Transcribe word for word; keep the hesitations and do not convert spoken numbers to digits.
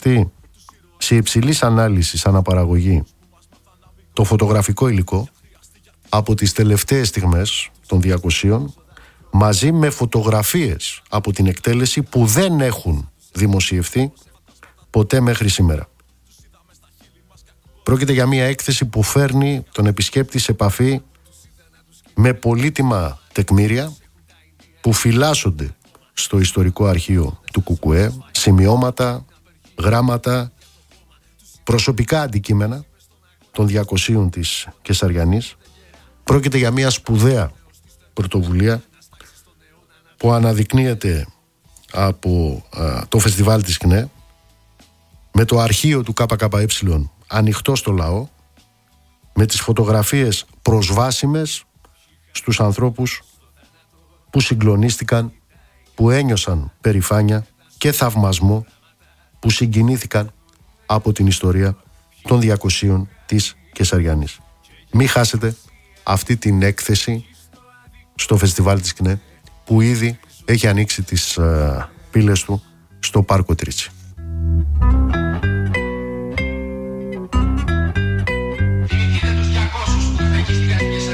παρουσιαστεί σε υψηλής ανάλυσης αναπαραγωγή το φωτογραφικό υλικό από τις τελευταίες στιγμές των διακοσίων, μαζί με φωτογραφίες από την εκτέλεση που δεν έχουν δημοσιευθεί ποτέ μέχρι σήμερα. Πρόκειται για μια έκθεση που φέρνει τον επισκέπτη σε επαφή με πολύτιμα τεκμήρια που φυλάσσονται στο ιστορικό αρχείο του Κουκουέ, σημειώματα, γράμματα, προσωπικά αντικείμενα των διακοσίων της Κεσαριανής. Πρόκειται για μια σπουδαία πρωτοβουλία που αναδεικνύεται από α, το φεστιβάλ της ΚΝΕ, με το αρχείο του ΚΚΕ ανοιχτό στο λαό, με τις φωτογραφίες προσβάσιμες στους ανθρώπους που συγκλονίστηκαν, που ένιωσαν περηφάνεια και θαυμασμό, που συγκινήθηκαν από την ιστορία των διακοσίων της Κεσαριανής. Μην χάσετε αυτή την έκθεση στο φεστιβάλ της ΚΝΕ, που ήδη έχει ανοίξει τις uh, πύλες του στο Πάρκο Τρίτσι.